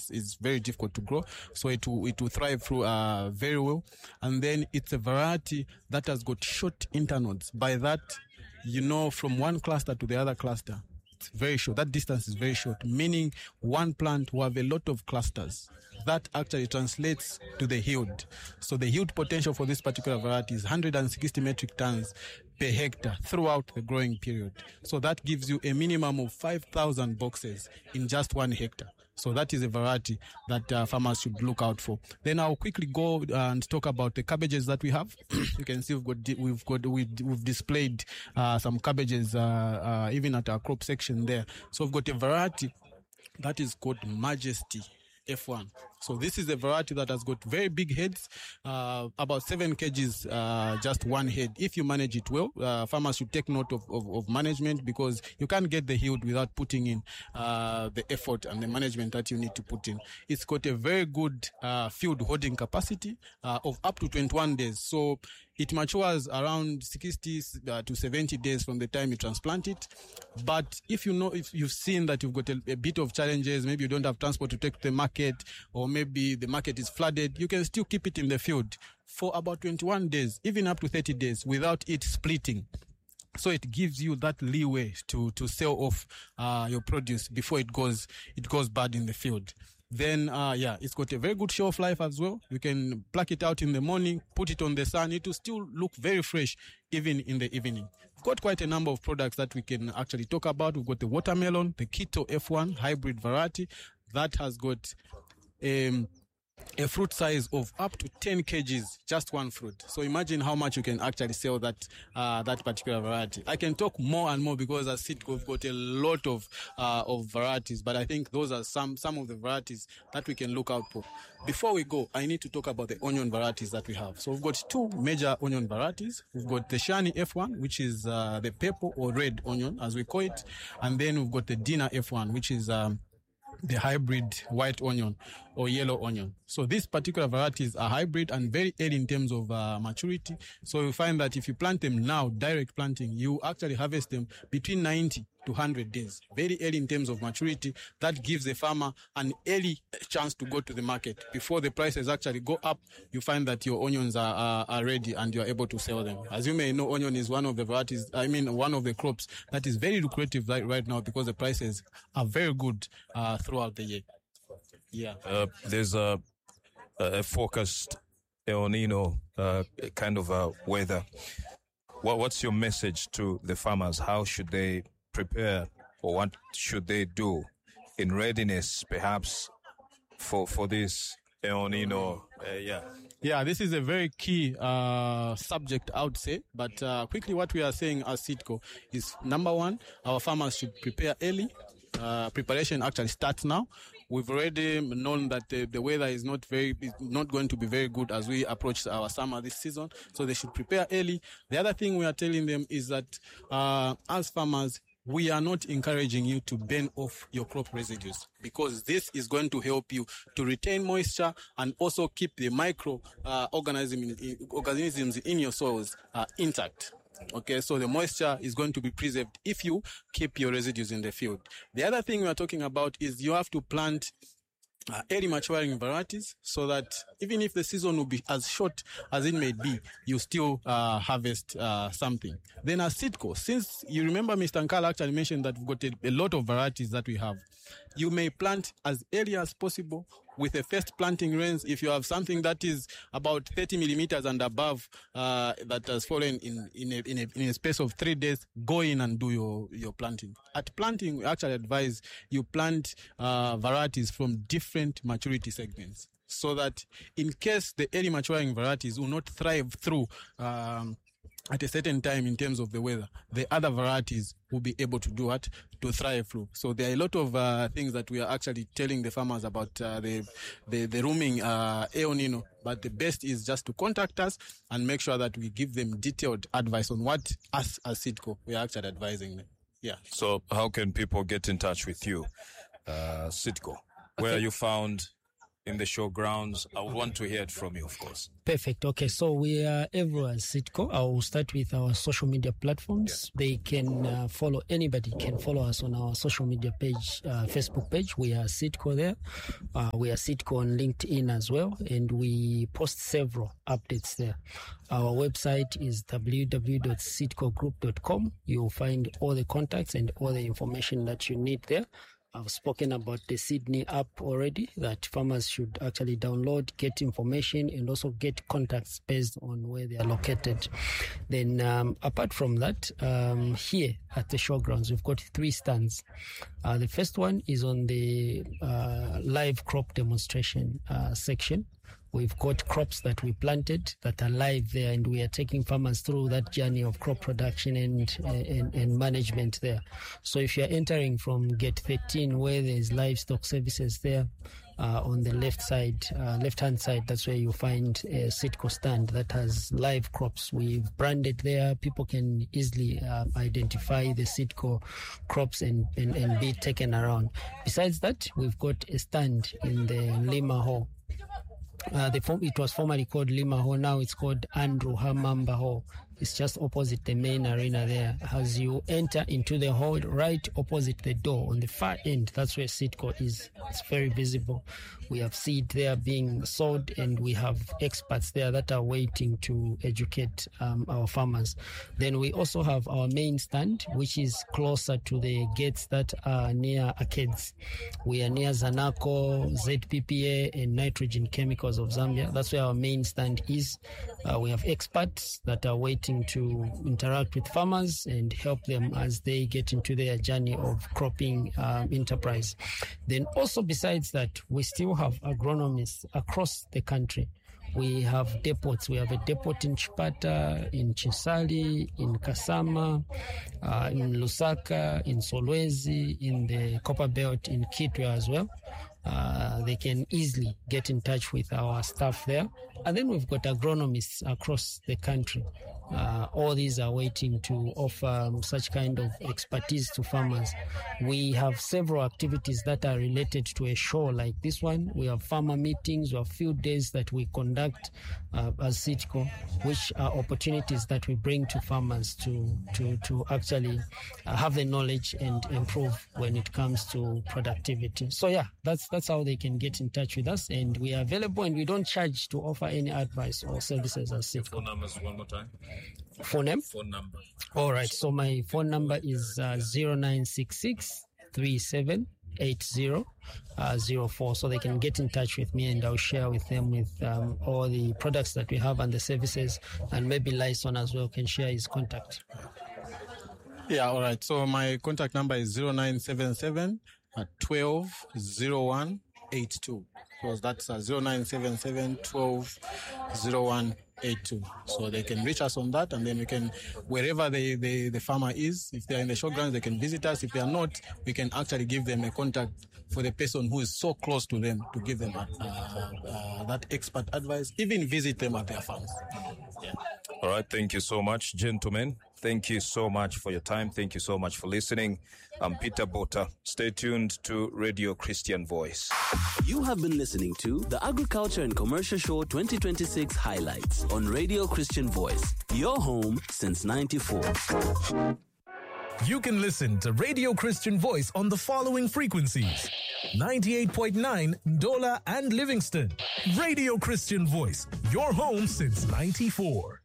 is very difficult to grow. So it will thrive through very well. And then it's a variety that has got short internodes. By that, from one cluster to the other cluster, it's very short. That distance is very short, meaning one plant will have a lot of clusters. That actually translates to the yield. So the yield potential for this particular variety is 160 metric tons per hectare throughout the growing period. So that gives you a minimum of 5,000 boxes in just 1 hectare. So that is a variety that farmers should look out for. Then I'll quickly go and talk about the cabbages that we have. You can see we've displayed some cabbages even at our crop section there. So we've got a variety that is called Majesty F1. So this is a variety that has got very big heads, about 7 kgs, just one head. If you manage it well, farmers should take note of management, because you can't get the yield without putting in the effort and the management that you need to put in. It's got a very good field holding capacity of up to 21 days. So it matures around 60 to 70 days from the time you transplant it. But if you've seen that you've got a bit of challenges, maybe you don't have transport to take to the market, or maybe the market is flooded, you can still keep it in the field for about 21 days, even up to 30 days without it splitting. So it gives you that leeway to sell off your produce before it goes bad in the field. Then, it's got a very good shelf life as well. You can pluck it out in the morning, put it on the sun. It will still look very fresh even in the evening. We've got quite a number of products that we can actually talk about. We've got the watermelon, the Keto F1 hybrid variety that has got a fruit size of up to 10 kgs, just one fruit. So imagine how much you can actually sell that particular variety. I can talk more and more, because as Sitco, we've got a lot of varieties, but I think those are some of the varieties that we can look out for. Before we go, I need to talk about the onion varieties that we have. So we've got 2 major onion varieties. We've got the Shani F1, which is the purple or red onion, as we call it. And then we've got the Dina F1, which is the hybrid white onion or yellow onion. So these particular varieties are hybrid and very early in terms of maturity. So you find that if you plant them now, direct planting, you actually harvest them between 90 to 100 days. Very early in terms of maturity. That gives the farmer an early chance to go to the market. Before the prices actually go up, you find that your onions are ready and you are able to sell them. As you may know, onion is one of the varieties, one of the crops that is very lucrative right now, because the prices are very good throughout the year. Yeah. There's a focused El Nino kind of weather. What's your message to the farmers? How should they prepare, or what should they do in readiness, perhaps, for this El Nino? This is a very key subject, I would say. But quickly, what we are saying as Sitco is, number one, our farmers should prepare early. Preparation actually starts now. We've already known that the weather is not going to be very good as we approach our summer this season. So they should prepare early. The other thing we are telling them is that as farmers, we are not encouraging you to burn off your crop residues, because this is going to help you to retain moisture and also keep the micro organisms in your soils intact. Okay, so the moisture is going to be preserved if you keep your residues in the field. The other thing we are talking about is you have to plant early maturing varieties, so that even if the season will be as short as it may be, you still harvest something. Then as Sitco, since you remember Mr. Nkala actually mentioned that we've got a lot of varieties that we have, you may plant as early as possible with a first planting range. If you have something that is about 30 millimeters and above, that has fallen in a space of 3 days, go in and do your planting. At planting, we actually advise you plant varieties from different maturity segments, so that in case the early maturing varieties will not thrive through at a certain time in terms of the weather, the other varieties will be able to do what? To thrive through. So there are a lot of things that we are actually telling the farmers about the rooming El Nino. But the best is just to contact us and make sure that we give them detailed advice on what us as Sitco we are actually advising them. Yeah. So how can people get in touch with you, Sitco? Where are you found? in the showgrounds? I would want to hear it from you, of course. Perfect. Okay, so we are everywhere, Sitco. I will start with our social media platforms. Yeah. They can follow, anybody can follow us on our social media page, Facebook page. We are Sitco there. We are Sitco on LinkedIn as well, and we post several updates there. Our website is www.sitcogroup.com. You'll find all the contacts and all the information that you need there. I've spoken about the Sydney app already that farmers should actually download, get information, and also get contacts based on where they are located. Then apart from that, here at the showgrounds, we've got 3 stands. The first one is on the live crop demonstration section. We've got crops that we planted that are live there, and we are taking farmers through that journey of crop production and management there. So if you're entering from Gate 13, where there's livestock services there, on the left-hand side, that's where you find a Sitco stand that has live crops. We've branded there. People can easily identify the Sitco crops and be taken around. Besides that, we've got a stand in the Lima Hall. It was formerly called Lima Hall. Now it's called Andrew Hamamba Hall. It's just opposite the main arena there. As you enter into the hall, right opposite the door on the far end, that's where Sitco is. It's very visible. We have seed there being sold, and we have experts there that are waiting to educate our farmers. Then we also have our main stand, which is closer to the gates that are near arcades. We are near Zanaco, ZPPA, and Nitrogen Chemicals of Zambia. That's where our main stand is. We have experts that are waiting to interact with farmers and help them as they get into their journey of cropping enterprise. Then also besides that, we still have agronomists across the country. We have depots. We have a depot in Chipata, in Chisali, in Kasama, in Lusaka, in Solwezi, in the Copper Belt, in Kitwe as well. They can easily get in touch with our staff there. And then we've got agronomists across the country. All these are waiting to offer such kind of expertise to farmers. We have several activities that are related to a show like this one. We have farmer meetings, we have field days that we conduct as Sitco, which are opportunities that we bring to farmers to actually have the knowledge and improve when it comes to productivity. So yeah, that's how they can get in touch with us, and we are available, and we don't charge to offer any advice or services as Sitco. Phone numbers one more time. Phone name? Phone number. All right. So my phone number is 0966 378004. So they can get in touch with me, and I'll share with them with all the products that we have and the services, and maybe Lyson as well can share his contact. Yeah, all right. So my contact number is 0977 12 01 82. So that's 0977 12 01 82. So they can reach us on that, and then we can, wherever the farmer is, if they're in the showgrounds, they can visit us. If they are not, we can actually give them a contact for the person who is so close to them to give them that expert advice, even visit them at their farms. Yeah. All right. Thank you so much, gentlemen. Thank you so much for your time. Thank you so much for listening. I'm Peter Bota. Stay tuned to Radio Christian Voice. You have been listening to the Agriculture and Commercial Show 2026 highlights on Radio Christian Voice, your home since '94. You can listen to Radio Christian Voice on the following frequencies: 98.9 Ndola and Livingston. Radio Christian Voice, your home since '94.